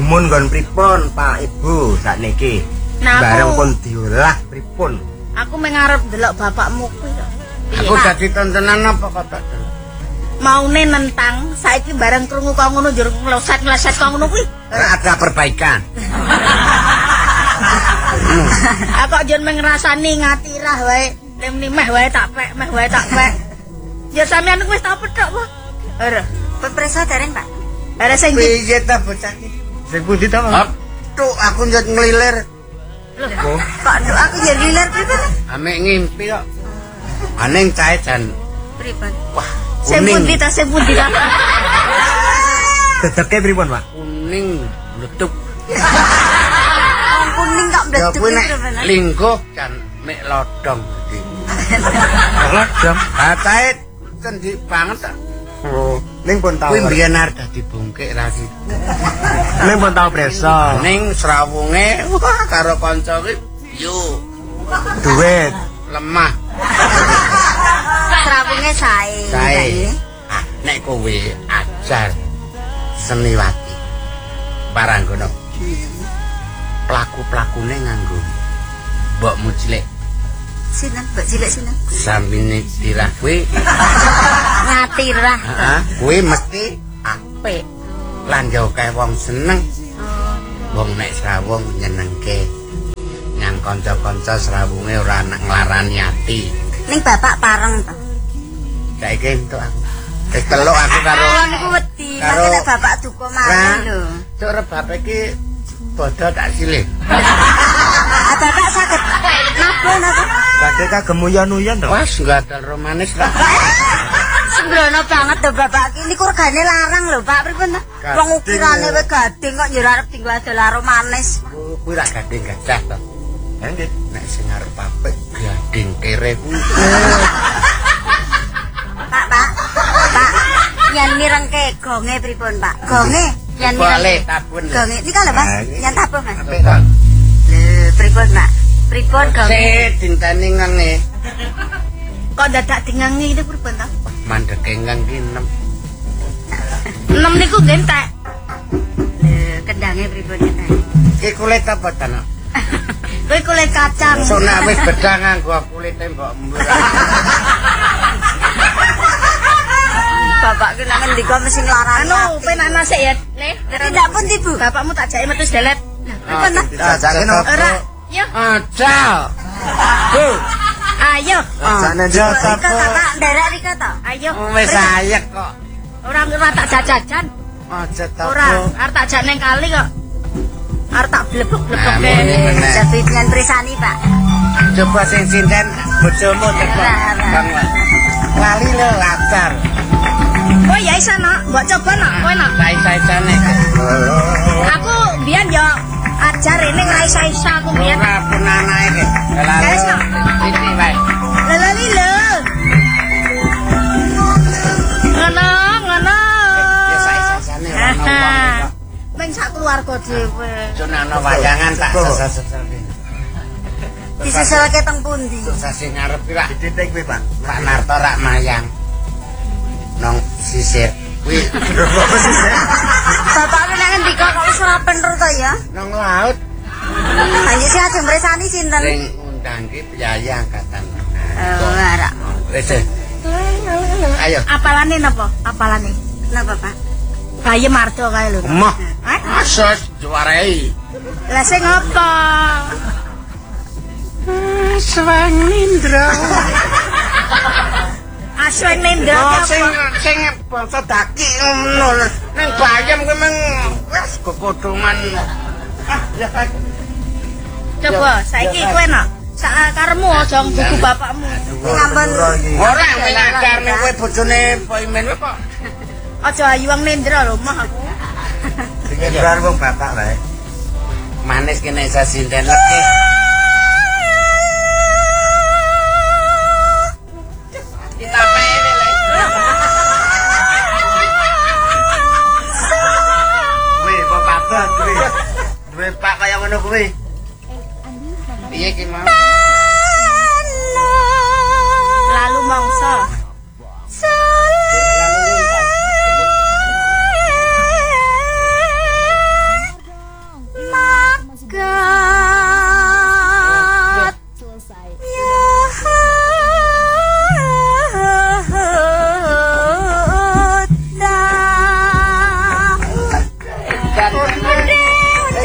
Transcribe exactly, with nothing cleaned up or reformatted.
Mun nggon pripun Pak Ibu sakniki? Nah, bareng pun diolah pripun? Aku mengarep delok bapakmu kuwi. Aku dadi tontonan apa kok tak delok? Maune nentang saiki bareng krungu kok ngono njur ngleset-ngleset kok ngono kuwi. Ada perbaikan. Aku jen ngrasani ngatirah wae. Lemni meh wae tak pek, meh wae tak pek. Ya sampean wis tak petok kok. Ora. Pepresa dereng, Pak. Ora sing piye ta bocah iki? Sing pundi ta, Pak? Tuh aku njot nglilir. Loh, Pak Duk aku jadi nglilir pripun? Ame ngimpi kok. Aneng cahe jan Pripun? wah, sing pundi ta, sing pundi ta. Dedeke pripun, Pak? Kuning meletup. Wong kuning kok Ya mleduk kuwi nek pripun? lingkuh jan mek lodong iki. Lodong. Ha cahe cendik banget ta. Oh, ning pun tau. Kuwi mbiyen arep dadi bungkik ra sida. Ning pun tau presa. Ning srawunge wah karo kanca ki yo Duit. lemah. Srawunge sae. Sae. Ah, nek kowe ajar Seniwati Paranggono. Pelaku-pelakune nganggo mbokmu cilik. Sinten, Mbak cilik sinten? Sampine dirah kuwi. Ngatirah. Heeh, kuwi mesti apik. Lan yo kae wong seneng. Wong nek srawung nyenengke. Nyang kanca-kanca srawunge ora nak nglarani ati. Ning bapak pareng to. Saiki entuk aku. Wis teluk aku karo Karo niku wedi, karo- nek bapak duka malih lho. Cuk rebab iki bodho tak silih. Ah bapak saged napa napa? Badhe kagem uyon-uyon to. Wah, nggadal romanis lah. Sembrono banget to bapak iki niku regane larang lho Pak pripun to? Wong ukirane wis gading kok njur arep dienggo adol manis. Kuwi ra gading gajah to. Ya nggih. Nek sing arep apik gading kere kuwi. Pak, Pak. Pak, yen mirengke gonge pripun, Pak? Gonge yen Boleh mirengke. tabun. Gonge niku lho, Mas. Yen tabung, Mas. Apik to. Lho, pripun, Pak? Pripun gonge? Sik dinteni ngene. Kok dadak dingangi itu pripun ta? Mandeke ngang ki enem. Enem niku gentek. Lho, kendange pripun kita? Ki kulit apa ta, Nak? Kuwi kulit kacang. Sona wis bedang nganggo kulite mbokmu. Bapak ki nang ngendika mesti nglarang. Anu, penana sik ya, Le. Tidak pun Ibu. Bapakmu tak jake metu delet. Pripun, Mas? Ajake Ora, yo. Aja. Bu, Ayo. Ajane Rika jasa to, Pak, nderek Rika to. Ayo. wis ayek kok. Ora ora tak jajan. Aja ta. Ora, arep tak jak nang kali kok. Arep tak blebek-blebek. Nah, muni meneh. Jadi dengan presani, Pak. Coba sing sinten bojomu coba. Bang. Lali lho lacar. Oh ya isa nak, mbok coba nak, kowe nak. Sai-saisane. Aku biyen yo ajar ini ngraisa-isa aku biyen. Ora pun anake ki. Guys, Nak. Siti wae. Lha lho. Ngono, ngono. Ya sai-saisane ora ono wong. Meng sak keluarga dhewe. Jono wayangan tak sesel-sesel. Diseselke teng pundi? Sasi ngarep ki lak titik kuwi, Pak. Pak Narto rak mayang. Nong sisir. Kuwi Bapak ki nang ngendika kok wis ora bener to ya? nong laut Hanya sing ajeng presani sinten? sing undang ki biaya angkatan. Oh, ora. Wis. Ayo. Apalane napa? Apalane? Napa, Pak? Bayi Marto kae lho. Emoh. Hah? Asos juarai. Lah sing apa? Swang Nindra. Asweng nendra Oh, apa? sing sing bangsa daki ngono. Nang bayam kuwi meng wis kekodongan. Ah, ya kan. Coba saiki kowe nak. Sak karemu aja buku bapakmu. Ngampun. Ora ngajar ning kowe bojone Pak Imen kok. Aja ayuang nendra lho mah aku. Sing ngendran wong bapak wae. Manis kene isa sinten leki. Ditapene lek. Kuwi apa patah kuwi? Duwe pak kaya ngono kuwi.